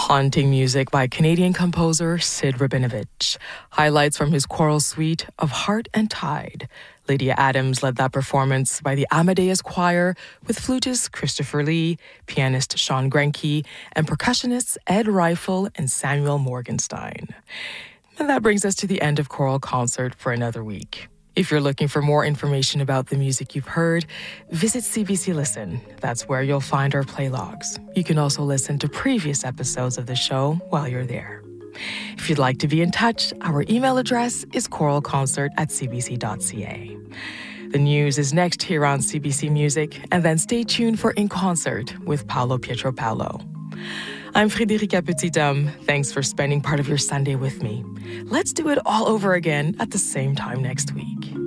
Haunting music by Canadian composer Sid Rabinovich. Highlights from his choral suite of Heart and Tide. Lydia Adams led that performance by the Amadeus Choir with flutist Christopher Lee, pianist Sean Grenke, and percussionists Ed Reifel and Samuel Morgenstein. And that brings us to the end of Choral Concert for another week. If you're looking for more information about the music you've heard, visit CBC Listen. That's where you'll find our play logs. You can also listen to previous episodes of the show while you're there. If you'd like to be in touch, our email address is choralconcert@cbc.ca. The news is next here on CBC Music, and then stay tuned for In Concert with Paolo Pietropalo. I'm Frédérica Petithomme. Thanks for spending part of your Sunday with me. Let's do it all over again at the same time next week.